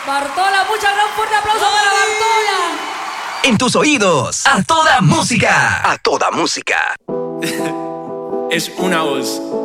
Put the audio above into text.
Bartola, muchas gran fuerte aplauso para Bartola. En tus oídos, a toda música. A toda música. Es una voz.